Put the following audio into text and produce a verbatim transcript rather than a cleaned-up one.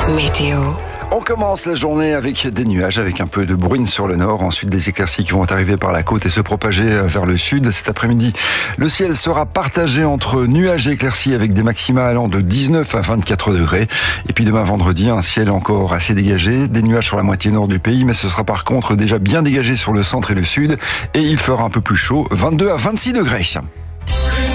Météo. On commence la journée avec des nuages, avec un peu de bruine sur le nord, ensuite des éclaircies qui vont arriver par la côte et se propager vers le sud. Cet après-midi, le ciel sera partagé entre nuages et éclaircies avec des maxima allant de dix-neuf à vingt-quatre degrés. Et puis demain vendredi, un ciel encore assez dégagé, des nuages sur la moitié nord du pays, mais ce sera par contre déjà bien dégagé sur le centre et le sud et il fera un peu plus chaud, vingt-deux à vingt-six degrés.